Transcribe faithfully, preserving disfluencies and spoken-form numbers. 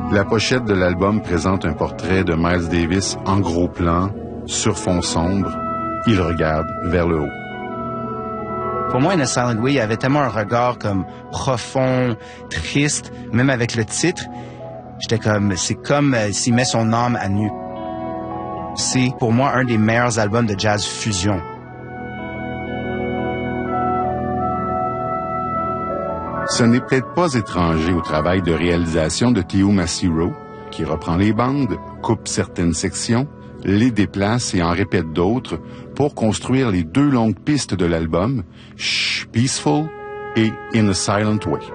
La pochette de l'album présente un portrait de Miles Davis en gros plan, sur fond sombre. Il regarde vers le haut. Pour moi, In a Silent Way, il y avait tellement un regard comme profond, triste, même avec le titre. J'étais comme, c'est comme euh, s'il met son âme à nu. C'est pour moi un des meilleurs albums de jazz fusion. Ce n'est peut-être pas étranger au travail de réalisation de Theo Masiro, qui reprend les bandes, coupe certaines sections, les déplace et en répète d'autres pour construire les deux longues pistes de l'album, Shh, Peaceful et In a Silent Way.